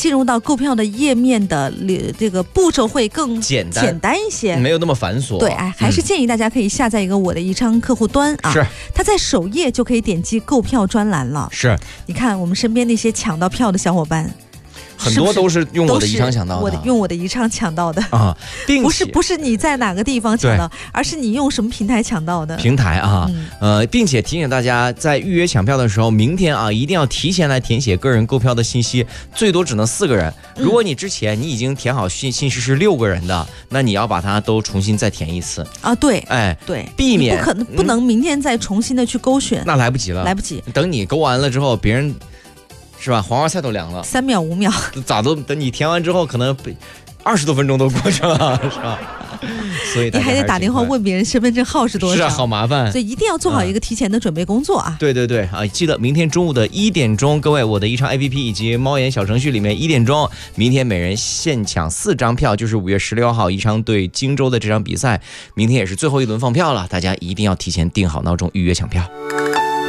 进入到购票的页面的这个步骤会更简单一些， 没有那么繁琐。 对，还是建议大家可以下载一个我的宜昌客户端啊， 是， 它在首页就可以点击购票专栏了。 是， 你看我们身边那些抢到票的小伙伴。 很多都是用我的宜昌抢到的， 用我的宜昌抢到的啊，并且不是你在哪个地方抢到，而是你用什么平台抢到的平台啊，并且提醒大家在预约抢票的时候，明天啊一定要提前来填写个人购票的信息，最多只能4个人。如果你之前你已经填好信息是6个人的，那你要把它都重新再填一次啊。对， 哎， 对， 避免不能明天再重新的去勾选， 那来不及了， 来不及。 等你勾完了之后，别人。是吧？黄花菜都凉了 ，3秒5秒， 咋都等你填完之后，可能20多分钟都过去了，是吧？所以你还得打电话问别人身份证号是多少， 是啊，好麻烦。 所以一定要做好一个提前的准备工作啊！ 对对对啊，记得明天中午的1点钟，各位我的宜昌 APP 以及猫眼小程序里面1点钟，明天每人现抢4张票，就是5月16号宜昌对荆州的这场比赛，明天也是最后一轮放票了，大家一定要提前定好闹钟预约抢票。